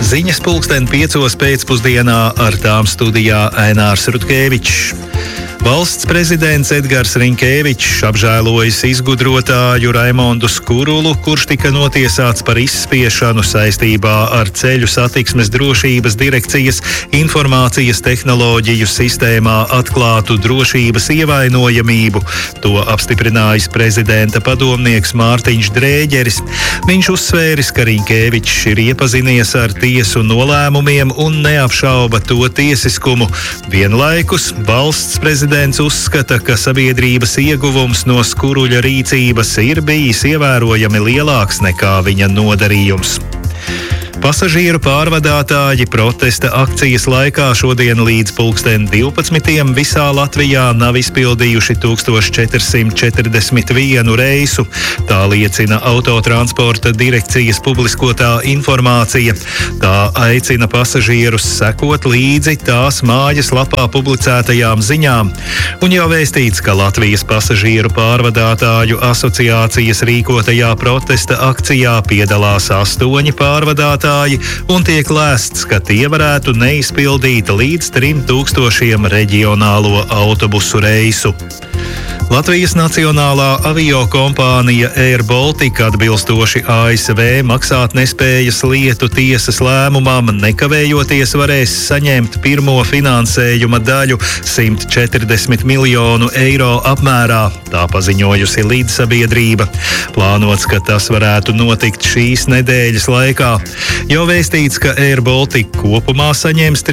Ziņas 5:00 pēcpusdienā, ar tām studijā Ainārs Rutkevičs. Valsts prezidents Edgars Rinkēvičs apžēlojis izgudrotāju Raimondu Skurulu, kurš tika notiesāts par izspiešanu saistībā ar Ceļu satiksmes drošības direkcijas informācijas tehnoloģiju sistēmā atklātu drošības ievainojamību. To apstiprinājis prezidenta padomnieks Mārtiņš Drēģeris. Viņš uzsvēris, ka Rinkēvičs ir iepazinies ar tiesu nolēmumiem un neapšauba to tiesiskumu. Vienlaikus valsts prezidents uzskata, ka sabiedrības ieguvums no Skuruļa rīcības ir bijis ievērojami lielāks nekā viņa nodarījums. Pasažieru pārvadātāji protesta akcijas laikā šodien līdz 12:00 visā Latvijā nav izpildījuši 1441 reisu. Tā liecina Autotransporta direkcijas publiskotā informācija. Tā aicina pasažierus sekot līdzi tās mājaslapā publicētajām ziņām. Un jau vēstīts, ka Latvijas pasažieru pārvadātāju asociācijas rīkotajā protesta akcijā piedalās 8 pārvadātāji. Un tiek lēsts, ka tie varētu neizpildīt līdz 3000 reģionālo autobusu reisu. Latvijas Nacionālā aviokompānija Air Baltica atbilstoši ASV maksātnespējas lietu tiesas lēmumam nekavējoties varēs saņemt pirmo finansējuma daļu 140 miljonu eiro apmērā, tā paziņojusi līdzsabiedrība. Plānots, ka tas varētu notikt šīs nedēļas laikā. Jau vēstīts, ka Air Baltica kopumā saņems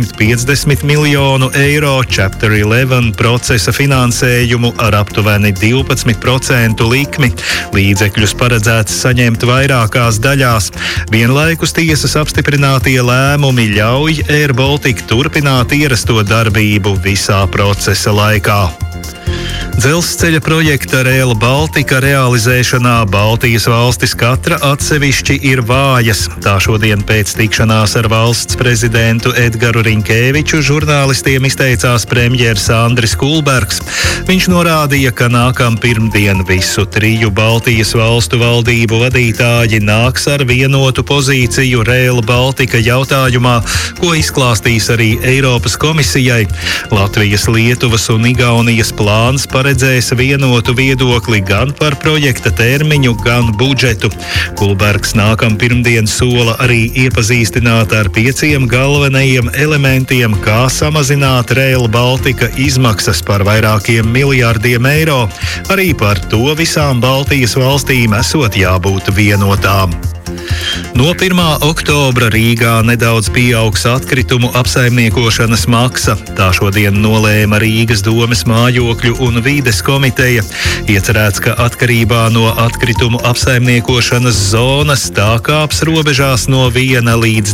350 miljonu eiro Chapter 11 procesa finansējumu ar aptuveni 12% likmi. Līdzekļus paredzēts saņemt vairākās daļās. Vienlaikus tiesas apstiprinātie lēmumi ļauj Air Baltica turpināt ierasto darbību visā procesa laikā. Dzelzceļa projekta Rail Baltica realizēšanā Baltijas valstis katra atsevišķi ir vājas. Tā šodien pēc tikšanās ar valsts prezidentu Edgaru Rinkēviču žurnālistiem izteicās premjers Andris Kulbergs. Viņš norādīja, ka nākam pirmdien visu 3 Baltijas valstu valdību vadītāji nāks ar vienotu pozīciju Rail Baltica jautājumā, ko izklāstīs arī Eiropas komisijai. Latvijas, Lietuvas un Igaunijas plāns paredzēs vienotu viedokli gan par projekta termiņu, gan budžetu. Kulbergs nākam pirmdien sola arī iepazīstināt ar 5 galvenajiem elementiem, kā samazināt Rail Baltica izmaksas par vairākiem miljārdiem eiro. Arī par to visām Baltijas valstīm esot jābūt vienotām. No 1. oktobra Rīgā nedaudz pieaugs atkritumu apsaimniekošanas maksa. Tā šodien nolēma Rīgas domes mājokļu un vides komiteja. Iecerēts, ka atkarībā no atkritumu apsaimniekošanas zonas tā kāps robežās no 1 līdz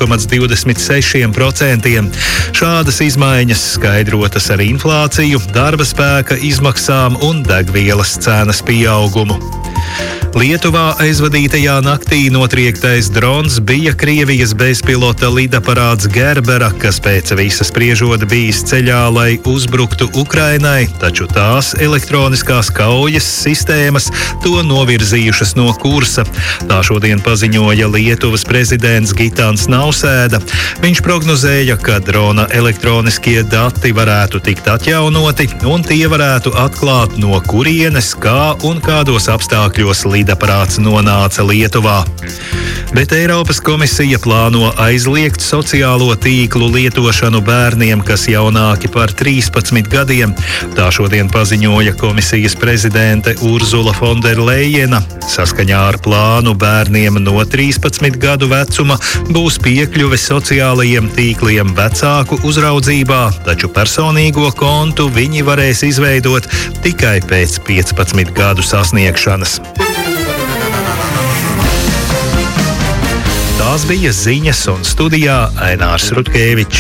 2,26%. Šādas izmaiņas skaidrotas ar inflāciju, darba spēka izmaksām un degvielas cenas pieaugumu. Lietuvā aizvadītajā naktī notriektais drons bija Krievijas bezpilota lidaparāts Gerbera, kas pēc visa spriežot bijis ceļā, lai uzbruktu Ukrainai, taču tās elektroniskās kaujas sistēmas to novirzījušas no kursa. Tā šodien paziņoja Lietuvas prezidents Gitans Nausēda. Viņš prognozēja, ka drona elektroniskie dati varētu tikt atjaunoti un tie varētu atklāt, no kurienes, kā un kādos apstākļos lidaparāts nonāca Lietuvā. Bet Eiropas komisija plāno aizliegt sociālo tīklu lietošanu bērniem, kas jaunāki par 13 gadiem. Tā šodien paziņoja komisijas prezidente Urzula Fonderlejena. Saskaņā ar plānu bērniem no 13 gadu vecuma būs piekļuve sociālajiem tīkliem vecāku uzraudzībā, taču personīgo kontu viņi varēs izveidot tikai pēc 15 gadu sasniegšanas. Tās bija ziņas un studijā Ainārs Rutkevičs.